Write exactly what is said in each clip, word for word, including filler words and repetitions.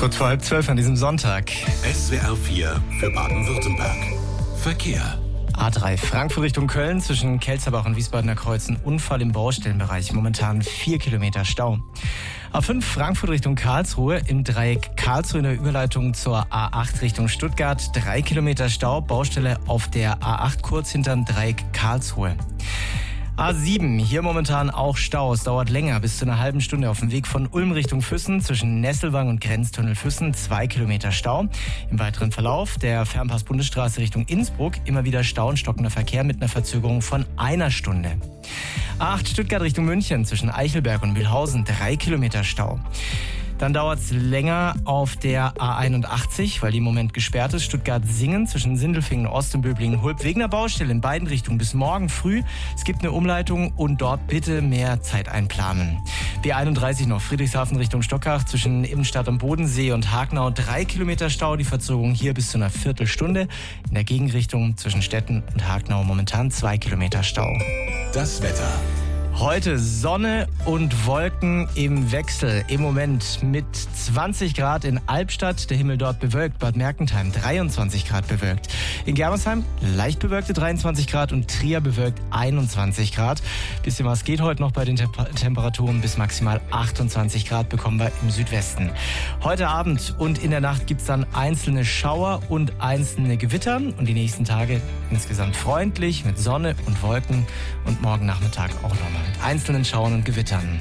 Kurz vor halb zwölf an diesem Sonntag. S W R vier für Baden-Württemberg. Verkehr. A drei Frankfurt Richtung Köln zwischen Kelzerbach und Wiesbadener Kreuz ein Unfall im Baustellenbereich. Momentan vier Kilometer Stau. A fünf Frankfurt Richtung Karlsruhe im Dreieck Karlsruhe in der Überleitung zur A acht Richtung Stuttgart. Drei Kilometer Stau, Baustelle auf der A acht kurz hinterm Dreieck Karlsruhe. A sieben, hier momentan auch Stau. Es dauert länger, bis zu einer halben Stunde auf dem Weg von Ulm Richtung Füssen zwischen Nesselwang und Grenztunnel Füssen. Zwei Kilometer Stau. Im weiteren Verlauf der Fernpass-Bundesstraße Richtung Innsbruck immer wieder Stau und stockender Verkehr mit einer Verzögerung von einer Stunde. A acht Stuttgart Richtung München zwischen Eichelberg und Mühlhausen. Drei Kilometer Stau. Dann dauert es länger auf der A einundachtzig, weil die im Moment gesperrt ist. Stuttgart-Singen zwischen Sindelfingen Ost und Böblingen-Hulb wegen der Baustelle in beiden Richtungen bis morgen früh. Es gibt eine Umleitung und dort bitte mehr Zeit einplanen. B einunddreißig noch Friedrichshafen Richtung Stockach zwischen Innenstadt am Bodensee und Hagenau. Drei Kilometer Stau, die Verzögerung hier bis zu einer Viertelstunde. In der Gegenrichtung zwischen Stetten und Hagenau momentan zwei Kilometer Stau. Das Wetter. Heute Sonne und Wolken im Wechsel. Im Moment mit zwanzig Grad in Albstadt, der Himmel dort bewölkt. Bad Mergentheim dreiundzwanzig Grad bewölkt. In Germersheim leicht bewölkte dreiundzwanzig Grad und Trier bewölkt einundzwanzig Grad. Bisschen was geht heute noch bei den Temp- Temperaturen. Bis maximal achtundzwanzig Grad bekommen wir im Südwesten. Heute Abend und in der Nacht gibt es dann einzelne Schauer und einzelne Gewitter. Und die nächsten Tage insgesamt freundlich mit Sonne und Wolken. Und morgen Nachmittag auch nochmal mit einzelnen Schauern und Gewittern.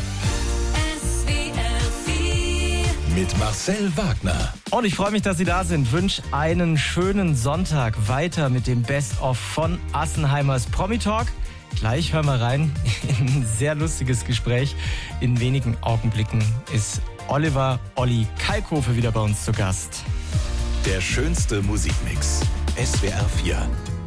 S W R vier Mit Marcel Wagner. Und ich freue mich, dass Sie da sind. Wünsche einen schönen Sonntag. Weiter mit dem Best-of von Assenheimers Promi-Talk. Gleich hören wir rein in ein sehr lustiges Gespräch. In wenigen Augenblicken ist Oliver Olli Kalkofe wieder bei uns zu Gast. Der schönste Musikmix. S W R vier.